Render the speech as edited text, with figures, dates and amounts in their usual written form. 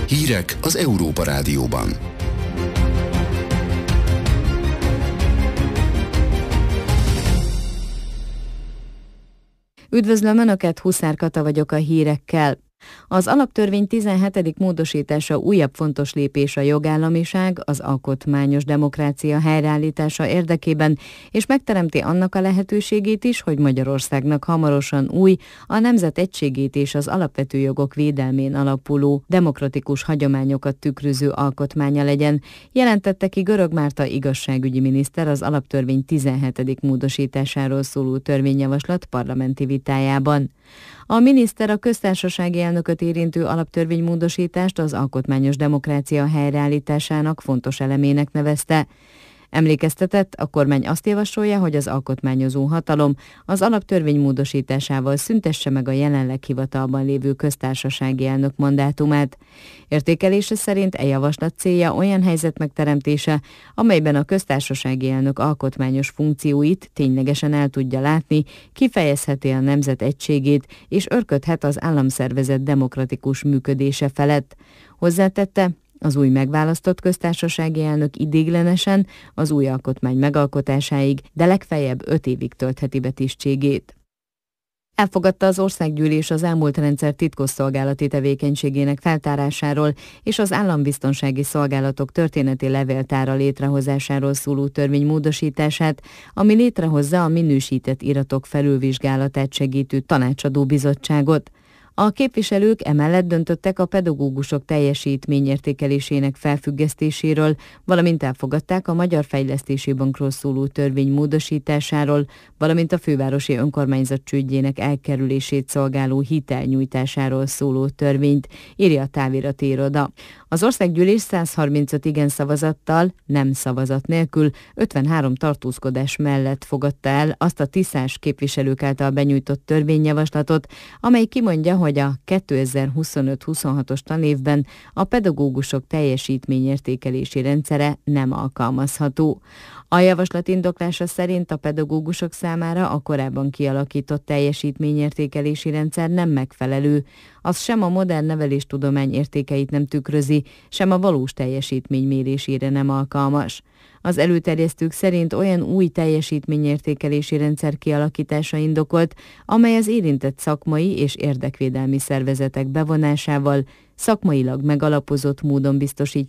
Hírek az Európa Rádióban. Üdvözlöm Önöket, Huszár Kata vagyok a hírekkel. Az alaptörvény 17. módosítása újabb fontos lépés a jogállamiság, az alkotmányos demokrácia helyreállítása érdekében, és megteremti annak a lehetőségét is, hogy Magyarországnak hamarosan új, a nemzet egységét és az alapvető jogok védelmén alapuló, demokratikus hagyományokat tükröző alkotmánya legyen, jelentette ki Görög Márta igazságügyi miniszter az alaptörvény 17. módosításáról szóló törvényjavaslat parlamenti vitájában. A miniszter a köztársasági elnököt érintő alaptörvénymódosítást az alkotmányos demokrácia helyreállításának fontos elemének nevezte. Emlékeztetett, a kormány azt javasolja, hogy az alkotmányozó hatalom az alaptörvény módosításával szüntesse meg a jelenleg hivatalban lévő köztársasági elnök mandátumát. Értékelése szerint javaslat célja olyan helyzet megteremtése, amelyben a köztársasági elnök alkotmányos funkcióit ténylegesen el tudja látni, kifejezheti a nemzet egységét és örködhet az államszervezet demokratikus működése felett. Hozzátette, az új megválasztott köztársasági elnök ideiglenesen az új alkotmány megalkotásáig, de legfeljebb 5 évig töltheti be tisztségét. Elfogadta az országgyűlés az elmúlt rendszer titkosszolgálati tevékenységének feltárásáról és az állambiztonsági szolgálatok történeti levéltára létrehozásáról szóló törvény módosítását, ami létrehozza a minősített iratok felülvizsgálatát segítő tanácsadó bizottságot. A képviselők emellett döntöttek a pedagógusok teljesítményértékelésének felfüggesztéséről, valamint elfogadták a Magyar Fejlesztési Bankról szóló törvény módosításáról, valamint a fővárosi önkormányzat csődjének elkerülését szolgáló hitelnyújtásáról szóló törvényt, írja a távirati iroda. Az országgyűlés 135 igen szavazattal, nem szavazat nélkül 53 tartózkodás mellett fogadta el azt a tisztás képviselők által benyújtott törvényjavaslatot, amely kimondja, hogy a 2025-26-os tanévben a pedagógusok teljesítményértékelési rendszere nem alkalmazható. A javaslat indoklása szerint a pedagógusok számára a korábban kialakított teljesítményértékelési rendszer nem megfelelő, az sem a modern neveléstudomány értékeit nem tükrözi, sem a valós teljesítmény mérésére nem alkalmas. Az előterjesztők szerint olyan új teljesítményértékelési rendszer kialakítása indokolt, amely az érintett szakmai és érdekvédelmi szervezetek bevonásával szakmailag megalapozott módon biztosítja